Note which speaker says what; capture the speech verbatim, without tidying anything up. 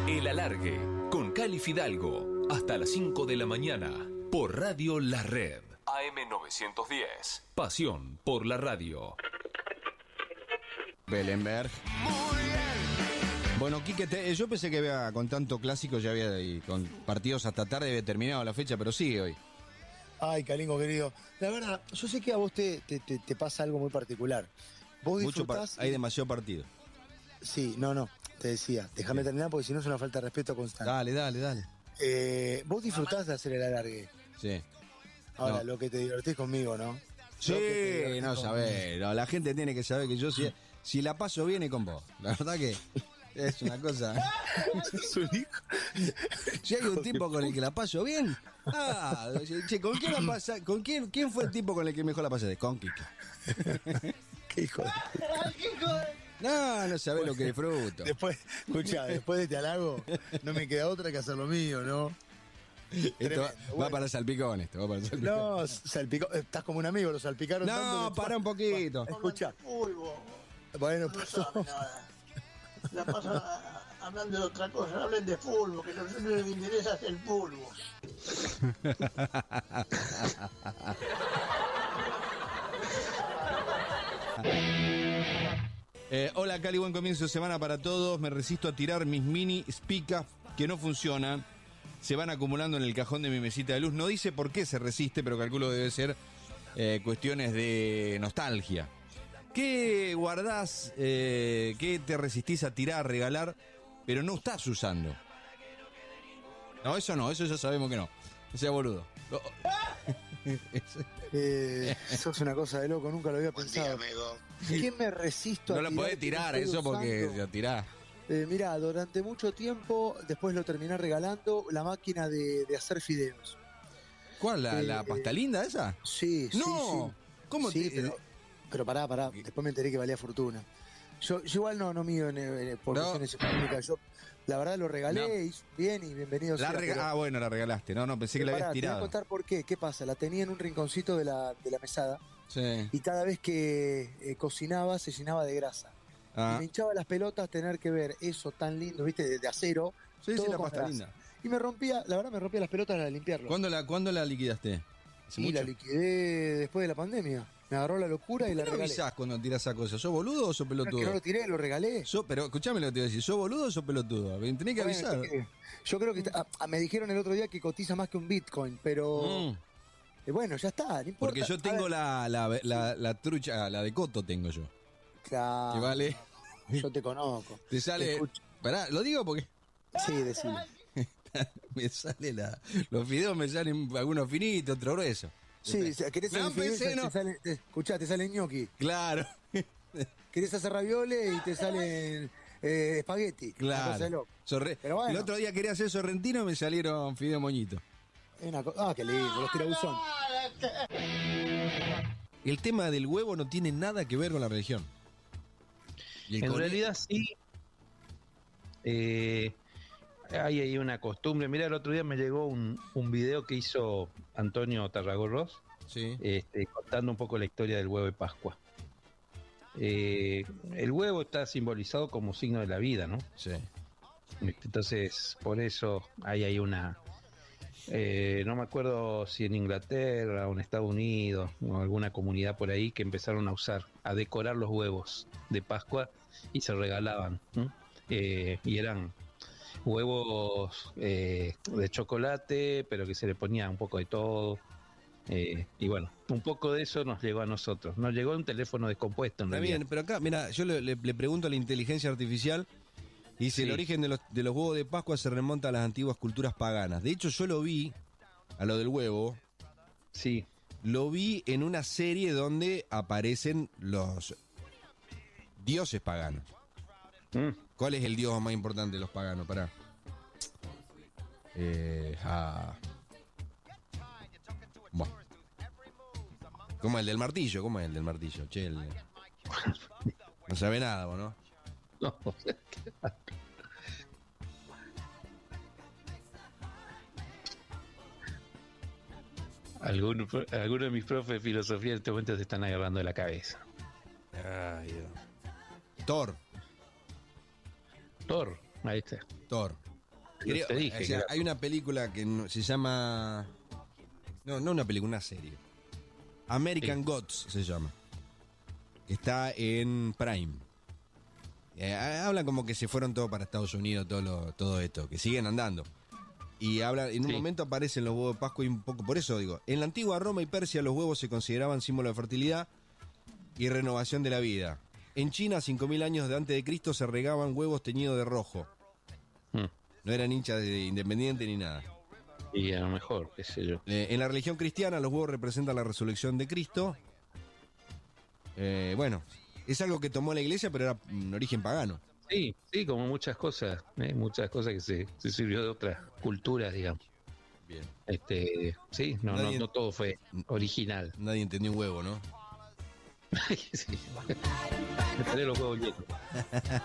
Speaker 1: El Alargue, con Cali Fidalgo, hasta las cinco de la mañana, por Radio La Red. A M novecientos diez, pasión por la radio.
Speaker 2: Belenberg. Muy bien. Bueno, Quique, te, yo pensé que había, con tanto clásico ya había, y con partidos hasta tarde había terminado la fecha, pero sigue hoy.
Speaker 3: Ay, Calingo querido, la verdad, yo sé que a vos te, te, te, te pasa algo muy particular. Vos
Speaker 2: Mucho
Speaker 3: disfrutás...
Speaker 2: par- hay demasiado partido.
Speaker 3: Sí, no, no, te decía, déjame
Speaker 2: Sí.
Speaker 3: terminar porque si no es una falta de respeto constante.
Speaker 2: Dale, dale, dale.
Speaker 3: Eh, vos disfrutás de hacer el alargue.
Speaker 2: Sí.
Speaker 3: Ahora,
Speaker 2: No.
Speaker 3: lo que te divertís conmigo, ¿no?
Speaker 2: Sí,
Speaker 3: Lo que te divertís
Speaker 2: no
Speaker 3: conmigo.
Speaker 2: sabés. No, la gente tiene que saber que yo si, si la paso bien es con vos. La verdad que es una cosa.
Speaker 3: Es un hijo.
Speaker 2: Si hay un tipo con el que la paso bien. Ah, che, ¿con quién la pasa? ¿Con quién, quién fue el tipo con el que mejor la pasé? Con Quique.
Speaker 3: Qué hijo de...
Speaker 2: No, no sabés lo que disfruto.
Speaker 3: Después, escucha, después de te halago, no me queda otra que hacer lo mío, ¿no?
Speaker 2: Esto va,
Speaker 3: Tremendo,
Speaker 2: va
Speaker 3: bueno.
Speaker 2: para salpicón esto, va para salpicón.
Speaker 3: No, salpicó, estás como un amigo, lo salpicaron tanto
Speaker 2: No,
Speaker 3: que-
Speaker 2: para un poquito.
Speaker 3: Escucha,
Speaker 4: Fútbol.
Speaker 3: bueno,
Speaker 4: No
Speaker 3: pasó.
Speaker 4: saben nada. La pasan a- hablando de otra cosa, hablen de fútbol, que lo único que les interesa es el fútbol.
Speaker 2: Eh, hola Cali, buen comienzo de semana para todos. Me resisto a tirar mis mini Spica que no funcionan. Se van acumulando en el cajón de mi mesita de luz. No dice por qué se resiste, pero calculo debe ser eh, cuestiones de nostalgia. ¿Qué guardás, eh, qué te resistís a tirar, regalar, pero no estás usando? No, eso no, eso ya sabemos que no. No sea boludo. No.
Speaker 3: Eh, sos una cosa de loco, nunca lo había
Speaker 4: Buen día,
Speaker 3: pensado.
Speaker 4: amigo.
Speaker 3: ¿Qué me resisto a
Speaker 2: No lo
Speaker 3: tirar
Speaker 2: podés
Speaker 3: que
Speaker 2: tirar
Speaker 3: no estoy
Speaker 2: eso porque
Speaker 3: usando?
Speaker 2: lo tirás.
Speaker 3: Eh, mirá, durante mucho tiempo, después lo terminé regalando, la máquina de, de hacer fideos.
Speaker 2: ¿Cuál? ¿La,
Speaker 3: Eh,
Speaker 2: la pasta linda esa?
Speaker 3: Sí, sí,
Speaker 2: No,
Speaker 3: sí.
Speaker 2: ¿cómo
Speaker 3: sí,
Speaker 2: te-
Speaker 3: pero, pero pará, pará, después me enteré que valía fortuna. Yo, yo igual no, no mío en, en- por
Speaker 2: No.
Speaker 3: cuestiones económicas. Yo, la verdad, lo regalé,
Speaker 2: No.
Speaker 3: y bien y bienvenido
Speaker 2: La
Speaker 3: sea,
Speaker 2: rega-
Speaker 3: pero-
Speaker 2: ah, bueno, la regalaste. No, no, pensé que la
Speaker 3: pero
Speaker 2: habías
Speaker 3: pará, te voy a
Speaker 2: tirado.
Speaker 3: contar por qué. ¿Qué pasa? La tenía en un rinconcito de la, de la mesada
Speaker 2: Sí.
Speaker 3: y cada vez que eh, cocinaba se llenaba de grasa. Y
Speaker 2: Ah.
Speaker 3: me hinchaba las pelotas tener que ver eso tan lindo, viste, de, de acero.
Speaker 2: Sí, sí,
Speaker 3: todo
Speaker 2: la
Speaker 3: con
Speaker 2: pasta
Speaker 3: grasa.
Speaker 2: linda.
Speaker 3: Y me rompía, la verdad me rompía las pelotas al limpiarlo.
Speaker 2: ¿Cuándo la, ¿Cuándo la liquidaste? ¿Hace
Speaker 3: Y
Speaker 2: mucho?
Speaker 3: la liquidé después de la pandemia. Me agarró la locura y
Speaker 2: ¿Por
Speaker 3: la
Speaker 2: qué no
Speaker 3: regalé.
Speaker 2: avisás cuando tirás esa cosa? ¿Sos boludo o sos
Speaker 3: No, es
Speaker 2: pelotudo?
Speaker 3: que no lo tiré, lo regalé.
Speaker 2: Sos- pero escuchame lo que te voy a decir. ¿Sos boludo o sos pelotudo? Tenés que
Speaker 3: Bueno,
Speaker 2: avisar.
Speaker 3: es que yo creo que está- ah, me dijeron el otro día que cotiza más que un Bitcoin, pero
Speaker 2: Mm,
Speaker 3: eh, bueno, ya está, no importa.
Speaker 2: porque yo
Speaker 3: A
Speaker 2: tengo
Speaker 3: ver,
Speaker 2: la, la, la, la trucha, la de Coto tengo yo.
Speaker 3: claro,
Speaker 2: Que vale.
Speaker 3: yo te conozco.
Speaker 2: Te sale.
Speaker 3: Escucha,
Speaker 2: Pará, lo digo porque
Speaker 3: sí, decime.
Speaker 2: me sale la. Los fideos me salen algunos finitos, otros gruesos.
Speaker 3: Sí, si querés
Speaker 2: Me
Speaker 3: hacer
Speaker 2: dan
Speaker 3: fideos,
Speaker 2: pensé,
Speaker 3: te
Speaker 2: ¿no?
Speaker 3: sale, te, escuchá, te salen gnocchi.
Speaker 2: Claro.
Speaker 3: Querés hacer ravioles y te salen eh, espagueti. Una cosa de
Speaker 2: Claro.
Speaker 3: loco.
Speaker 2: Sorre-
Speaker 3: Pero bueno.
Speaker 2: El otro día quería hacer sorrentino y me salieron fideos moñitos.
Speaker 3: Es una co- ah, qué lindo, los tirabuzón.
Speaker 2: El tema del huevo no tiene nada que ver con la religión. Y el
Speaker 5: En
Speaker 2: cone-
Speaker 5: realidad sí. Eh, hay ahí una costumbre. Mira, el otro día me llegó un, un video que hizo Antonio Tarragorros,
Speaker 2: Sí.
Speaker 5: este, contando un poco la historia del huevo de Pascua. Eh, el huevo está simbolizado como signo de la vida, ¿no?
Speaker 2: Sí.
Speaker 5: Entonces, por eso hay ahí una... eh, no me acuerdo si en Inglaterra o en Estados Unidos o alguna comunidad por ahí que empezaron a usar, a decorar los huevos de Pascua y se regalaban. ¿no? Eh, y eran huevos eh, de chocolate, pero que se le ponía un poco de todo. Eh, y bueno, un poco de eso nos llegó a nosotros. Nos llegó un teléfono descompuesto en
Speaker 2: Está
Speaker 5: realidad.
Speaker 2: bien, pero acá, mira, yo le, le- le pregunto a la inteligencia artificial y dice:
Speaker 5: Sí.
Speaker 2: el origen de los, de los huevos de Pascua se remonta a las antiguas culturas paganas. De hecho, yo lo vi, a lo del huevo,
Speaker 5: Sí,
Speaker 2: lo vi en una serie donde aparecen los dioses paganos.
Speaker 5: Mm,
Speaker 2: ¿Cuál es el dios más importante de los paganos? Pará. Eh, ah. Bueno. ¿Cómo es el del martillo? ¿Cómo es el del martillo? Che, el- no sabe nada, vos, ¿no?
Speaker 5: no, Algunos alguno de mis profes de filosofía en este momento se están agarrando de la cabeza.
Speaker 2: Ay, Dios. Thor.
Speaker 5: Thor, ahí está.
Speaker 2: Thor. Creo-
Speaker 5: te dije.
Speaker 2: o sea,
Speaker 5: que era-
Speaker 2: hay una película que no- se llama... No, no una película, una serie. American
Speaker 5: Sí.
Speaker 2: Gods se llama. Está en Prime. Eh, habla como que se fueron todos para Estados Unidos, todo, lo- todo esto, que siguen andando. Y habla, en un
Speaker 5: Sí.
Speaker 2: momento aparecen los huevos de Pascua y un poco, por eso digo, en la antigua Roma y Persia los huevos se consideraban símbolo de fertilidad y renovación de la vida. En China, cinco mil años de antes de Cristo, se regaban huevos teñidos de rojo.
Speaker 5: Mm.
Speaker 2: No eran hinchas de Independiente ni nada.
Speaker 5: Y a lo mejor, qué sé yo.
Speaker 2: Eh, en la religión cristiana, los huevos representan la resurrección de Cristo. Eh, bueno, es algo que tomó la iglesia, pero era un origen pagano.
Speaker 5: Sí, sí, como muchas cosas, ¿eh? muchas cosas que se, se sirvió de otras culturas, digamos.
Speaker 2: Bien.
Speaker 5: Este, sí, no, no,
Speaker 2: Nadie-
Speaker 5: no todo fue original.
Speaker 2: Nadie entendió un huevo, ¿no?
Speaker 5: Sí. Me paré los huevos llenos.